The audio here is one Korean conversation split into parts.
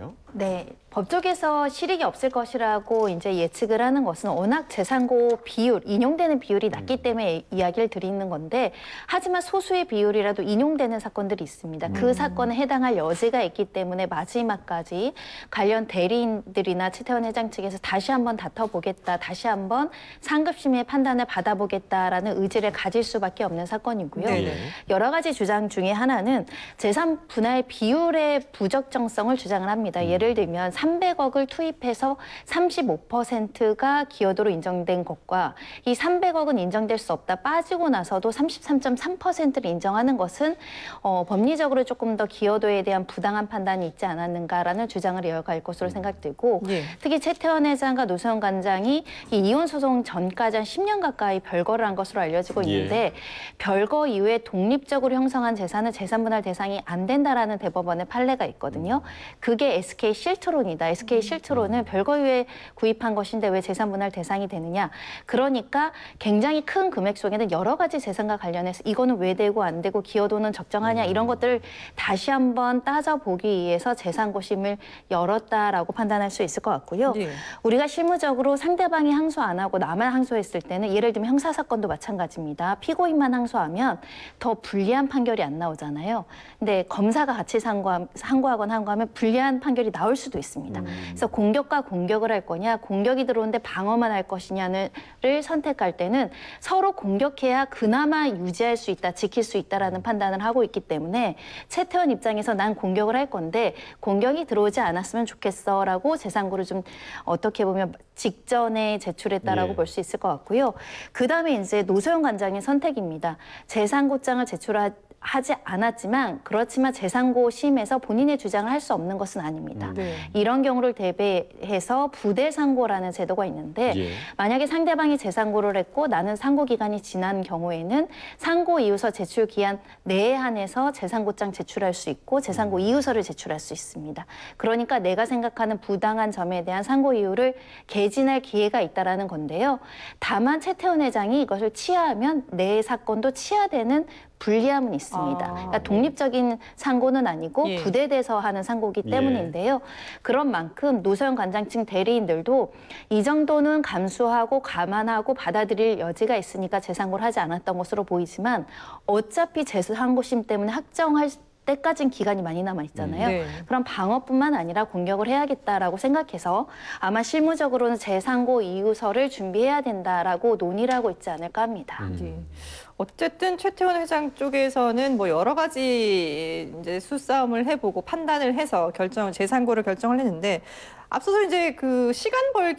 있을까요? 네, 법조계에서 실익이 없을 것이라고 이제 예측을 하는 것은 워낙 재산고 비율, 인용되는 비율이 낮기 때문에 이야기를 드리는 건데, 하지만 소수의 비율이라도 인용되는 사건들이 있습니다. 그 사건에 해당할 여지가 있기 때문에 마지막까지 관련 대리인들이나 최태원 회장 측에서 다시 한번 다퉈보겠다, 다시 한번 상급심의 판단을 받아보겠다라는 의지를 가질 수밖에 없는 사건이고요. 네네. 여러 가지 주장 중에 하나는 재산 분할 비율의 부적정성을 주장을 합니다. 예를 들면 300억을 투입해서 35%가 기여도로 인정된 것과 이 300억은 인정될 수 없다 빠지고 나서도 33.3%를 인정하는 것은 법리적으로 조금 더 기여도에 대한 부당한 판단이 있지 않았는가라는 주장을 이어갈 것으로 생각되고 예. 특히 최태원 회장과 노소영 관장이 이 이혼 소송 전까지 한 10년 가까이 별거를 한 것으로 알려지고 있는데 별거 이후에 독립적으로 형성한 재산은 재산분할 대상이 안 된다라는 대법원의 판례가 있거든요. 그게 SK 실트론이다. SK 실트론은 별거 이후에 구입한 것인데 왜 재산분할 대상이 되느냐. 그러니까 굉장히 큰 금액 속에는 여러 가지 재산과 관련해서 이거는 왜 되고 안 되고 기여도는 적정하냐 이런 것들을 다시 한번 따져보기 위해서 재산고심을 열었다라고 판단할 수 있을 것 같고요. 예. 우리가 실무적으로 상대방이 항소 안 하고 나만 항소했을 때는 예를 들면 형사사건도 마찬가지입니다. 피고인만 항소하면 더 불리한 판결이 안 나오잖아요. 근데 검사가 같이 항고하거나 항고하면 불리한 판결이 나올 수도 있습니다. 그래서 공격과 공격을 할 거냐, 공격이 들어오는데 방어만 할 것이냐를 선택할 때는 서로 공격해야 그나마 유지할 수 있다, 지킬 수 있다라는 판단을 하고 있기 때문에 최태원 입장에서 난 공격을 할 건데 공격이 들어오지 않았으면 좋겠어라고 재산고를 좀 어떻게 보면 직전에 제출했다라고 예. 볼 수 있을 것 같고요. 그다음에 이제 노소영 관장의 선택입니다. 재산고장을 제출하지 않았지만 그렇지만 재산고심에서 본인의 주장을 할 수 없는 것은 아닙니다. 네. 이런 경우를 대비해서 부대상고라는 제도가 있는데 예. 만약에 상대방이 재상고를 했고 나는 상고 기간이 지난 경우에는 상고 이유서 제출 기한 내에 한해서 재산고장 제출할 수 있고 재상고 이유서를 제출할 수 있습니다. 그러니까 내가 생각하는 부당한 점에 대한 상고 이유를 개진할 기회가 있다라는 건데요. 다만 최태원 회장이 이것을 취하하면 내 사건도 취하되는 불리함은 있습니다. 그러니까 독립적인 상고는 아니고 예. 부대돼서 하는 상고기 때문인데요. 그런 만큼 노소영 관장 측 대리인들도 이 정도는 감수하고 감안하고 받아들일 여지가 있으니까 재상고를 하지 않았던 것으로 보이지만 어차피 재상고심 때문에 확정할 때까지는 기간이 많이 남아 있잖아요. 네. 그럼 방어뿐만 아니라 공격을 해야겠다라고 생각해서 아마 실무적으로는 재상고 이유서를 준비해야 된다라고 논의를 하고 있지 않을까 합니다. 예. 어쨌든 최태원 회장 쪽에서는 뭐 여러 가지 이제 수싸움을 해보고 판단을 해서 재산고를 결정을 했는데 앞서서 이제 그 시간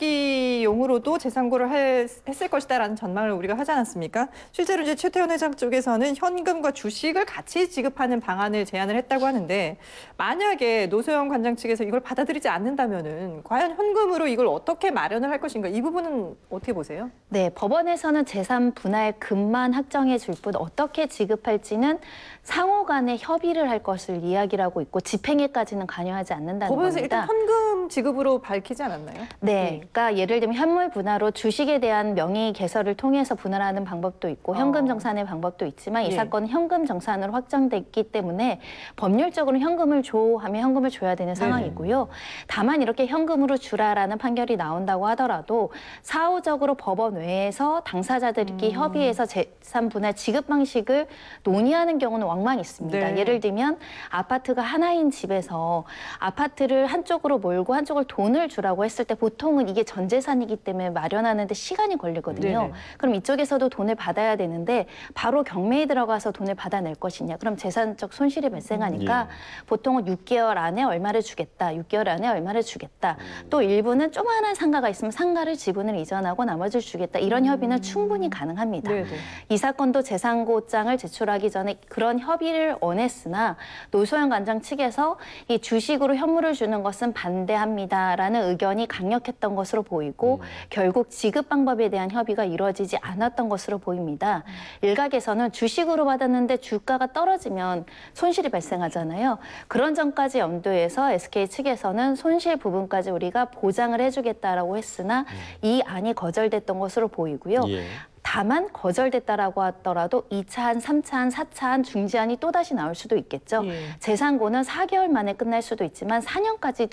벌기용으로도 재산고를 했을 것이다라는 전망을 우리가 하지 않았습니까? 실제로 이제 최태원 회장 쪽에서는 현금과 주식을 같이 지급하는 방안을 제안을 했다고 하는데 만약에 노소영 관장 측에서 이걸 받아들이지 않는다면은 과연 현금으로 이걸 어떻게 마련을 할 것인가? 이 부분은 어떻게 보세요? 네, 법원에서는 재산 분할금만 확정해 줄 뿐 어떻게 지급할지는 상호 간에 협의를 할 것을 이야기를 하고 있고 집행에까지는 관여하지 않는다는 법원에서 겁니다. 일단 현금 지급으로 밝히지 않았나요? 네, 그러니까 예를 들면 현물 분할로 주식에 대한 명의 개설을 통해서 분할하는 방법도 있고 현금 정산의 방법도 있지만 이 예. 사건은 현금 정산으로 확정됐기 때문에 법률적으로 현금을 줘 하면 현금을 줘야 되는 상황이고요. 다만 이렇게 현금으로 주라라는 판결이 나온다고 하더라도 사후적으로 법원 외에서 당사자들끼리 협의해서 재산 분할 지급 방식을 논의하는 경우는 왕왕 있습니다. 네. 예를 들면 아파트가 하나인 집에서 아파트를 한쪽으로 몰고 한쪽을 돈을 주라고 했을 때 보통은 이게 전 재산이기 때문에 마련하는 데 시간이 걸리거든요. 네네. 그럼 이쪽에서도 돈을 받아야 되는데 바로 경매에 들어가서 돈을 받아낼 것이냐. 그럼 재산적 손실이 발생하니까 보통은 6개월 안에 얼마를 주겠다. 6개월 안에 얼마를 주겠다. 또 일부는 조그마한 상가가 있으면 상가를 지분을 이전하고 나머지를 주겠다. 이런 협의는 충분히 가능합니다. 네네. 이 사건도 재산고장을 제출하기 전에 그런 협의를 원했으나 노소영 관장 측에서 이 주식으로 현물을 주는 것은 반대합니다라는 의견이 강력했던 것으로 보이고 결국 지급 방법에 대한 협의가 이루어지지 않았던 것으로 보입니다. 일각에서는 주식으로 받았는데 주가가 떨어지면 손실이 발생하잖아요. 그런 점까지 염두해서 SK 측에서는 손실 부분까지 우리가 보장을 해주겠다라고 했으나 이 안이 거절됐던 것으로 보이고요. 예. 다만 거절됐다라고 하더라도 2차안, 3차안, 4차안 중지안이 또다시 나올 수도 있겠죠. 예. 재산고는 4개월 만에 끝날 수도 있지만 4년까지